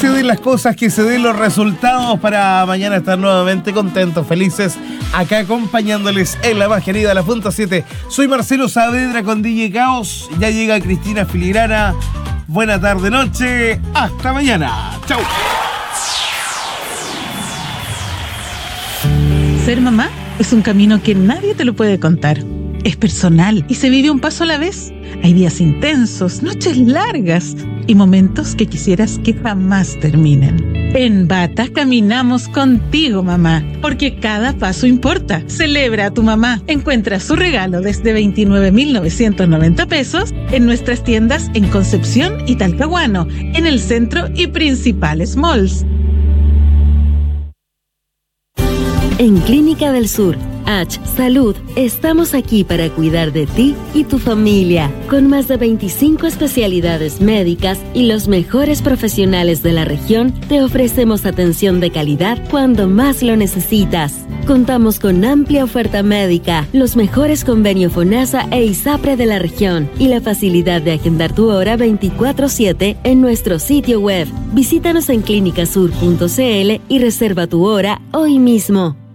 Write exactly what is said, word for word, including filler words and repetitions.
se den las cosas, que se den los resultados para mañana estar nuevamente contentos, felices, acá acompañándoles en la más querida, la punta siete. Soy Marcelo Saavedra con D J Caos, ya llega Cristina Filigrana. Buena tarde, noche, hasta mañana. Chau. Ser mamá es un camino que nadie te lo puede contar. Es personal y se vive un paso a la vez. Hay días intensos, noches largas y momentos que quisieras que jamás terminen. En Bata caminamos contigo, mamá, porque cada paso importa. Celebra a tu mamá. Encuentra su regalo desde veintinueve mil novecientos noventa pesos en nuestras tiendas en Concepción y Talcahuano, en el centro y principales malls. En Clínica del Sur, H Salud, estamos aquí para cuidar de ti y tu familia, con más de veinticinco especialidades médicas y los mejores profesionales de la región. Te ofrecemos atención de calidad cuando más lo necesitas. Contamos con amplia oferta médica, los mejores convenios FONASA e ISAPRE de la región y la facilidad de agendar tu hora veinticuatro siete en nuestro sitio web. Visítanos en clínica sur punto c l y reserva tu hora hoy mismo.